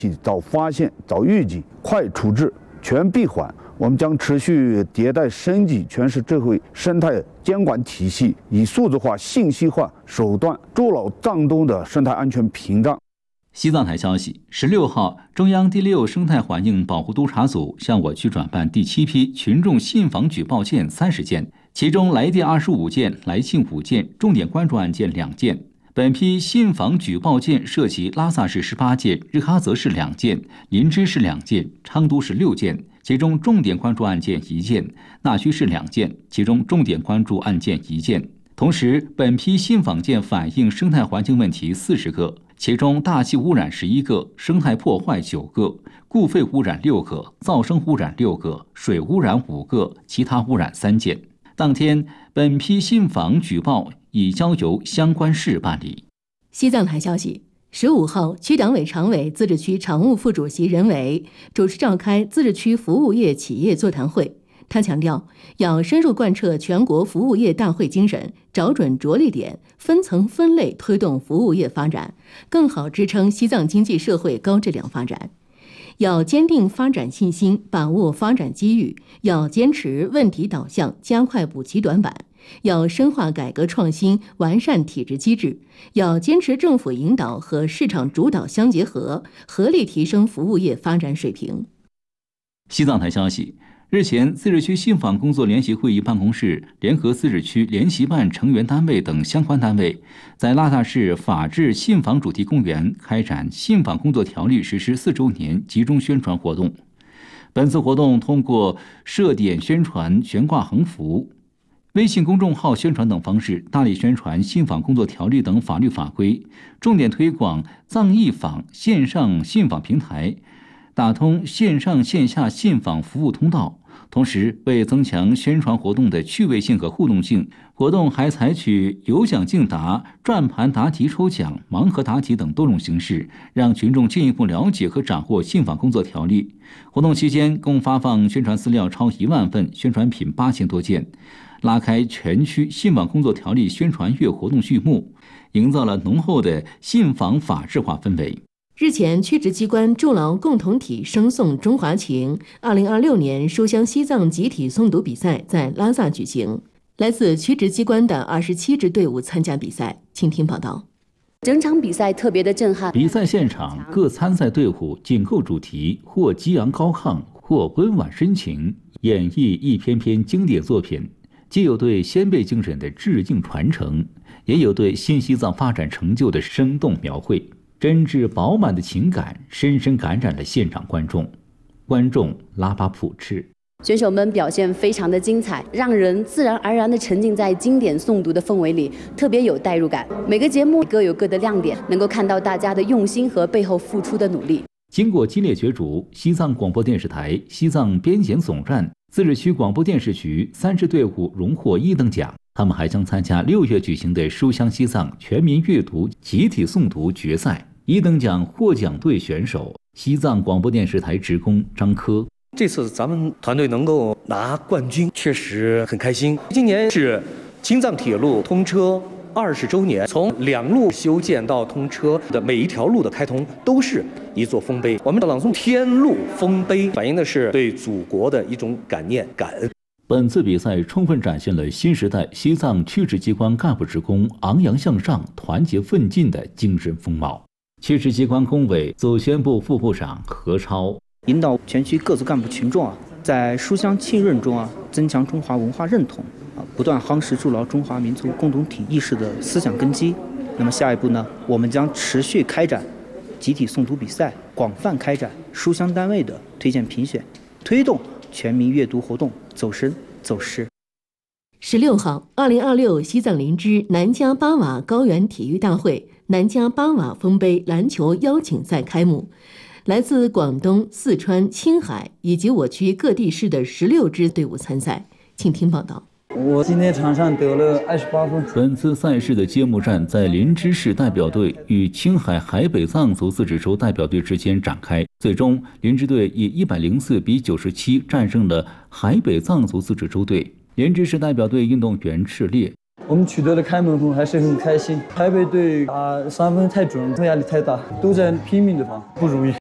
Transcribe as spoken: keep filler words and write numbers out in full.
早发现、早预警、快处置、全闭环。我们将持续迭代升级全市智慧生态监管体系，以数字化、信息化手段筑牢藏东的生态安全屏障。 西藏台消息，十六号，中央第六生态环境保护督察组向我区转办第七批群众信访举报件三十件，其中来电二十五件，来信五件，重点关注案件两件。本批信访举报件涉及拉萨市十八件，日喀则市两件，林芝市两件，昌都市六件，其中重点关注案件一件；纳须市两件，其中重点关注案件一件。同时，本批信访件反映生态环境问题四十个，其中大气污染十一个，生态破坏九个，固废污染六个，噪声污染六个，水污染五个，其他污染三件。当天，本批信访举报已交由相关市办理。 西藏台消息，十五号，区党委常委、自治区常务副主席任维主持召开自治区服务业企业座谈会。他强调，要深入贯彻全国服务业大会精神，找准着力点，分层分类推动服务业发展，更好支撑西藏经济社会高质量发展。要坚定发展信心，把握发展机遇；要坚持问题导向，加快补齐短板；要深化改革创新，完善体制机制；要坚持政府引导和市场主导相结合，合力提升服务业发展水平。 西藏台消息，日前，自治区信访工作联席会议办公室联合自治区联席办成员单位等相关单位，在拉萨市法治信访主题公园开展信访工作条例实施四周年集中宣传活动。本次活动通过设点宣传、悬挂横幅、微信公众号宣传等方式，大力宣传信访工作条例等法律法规，重点推广藏译访线上信访平台，打通线上线下信访服务通道。同时，为增强宣传活动的趣味性和互动性，活动还采取有奖竞答、转盘答题抽奖、盲盒答题等多种形式，让群众进一步了解和掌握信访工作条例。活动期间，共发放宣传资料超一万份，宣传品八千多件，拉开全区信访工作条例宣传月活动序幕，营造了浓厚的信访法治化氛围。 日前，区直机关筑牢共同体声颂中华情二零二六年书香西藏集体诵读比赛在拉萨举行，来自区直机关的二十七支队伍参加比赛。请听报道。 整场比赛特别的震撼。 比赛现场，各参赛队伍紧扣主题，或激昂高亢，或温婉深情，演绎一篇篇经典作品，既有对先辈精神的致敬传承，也有对新西藏发展成就的生动描绘。真挚饱满的情感深深感染了现场观众。观众拉巴普赤， 选手们表现非常的精彩，让人自然而然地沉浸在经典诵读的氛围里，特别有代入感。每个节目各有各的亮点，能够看到大家的用心和背后付出的努力。 经过激烈角逐，西藏广播电视台、西藏边检总站、自治区广播电视局三支队伍荣获一等奖。他们还将参加六月举行的书香西藏全民阅读集体诵读决赛。一等奖获奖队选手，西藏广播电视台职工张科。 这次咱们团队能够拿冠军，确实很开心。今年是青藏铁路通车二十周年，从两路修建到通车的每一条路的开通都是一座丰碑。我们的朗诵天路丰碑，反映的是对祖国的一种感念感恩。 本次比赛充分展现了新时代西藏区直机关干部职工昂扬向上、团结奋进的精神风貌。区直机关工委组宣部副部长何超， 引导全区各族干部群众啊，在书香浸润中啊，增强中华文化认同啊，不断夯实筑牢中华民族共同体意识的思想根基。那么下一步呢，我们将持续开展集体诵读比赛，广泛开展书香单位的推荐评选，推动全民阅读活动走深走实。 十六号，二零二六西藏林芝南迦巴瓦高原体育大会南迦巴瓦丰碑篮球邀请赛开幕，来自广东、四川、青海以及我区各地市的十六支队伍参赛。请听报道。 我今天场上得了二十八分。 本次赛事的揭幕战在林芝市代表队与青海海北藏族自治州代表队之间展开，最终林芝队以一百零四比九十七战胜了海北藏族自治州队。林芝市代表队运动员赤烈， 我们取得了开门红，还是很开心。海北队打三分太准，压力太大，都在拼命的防，不容易。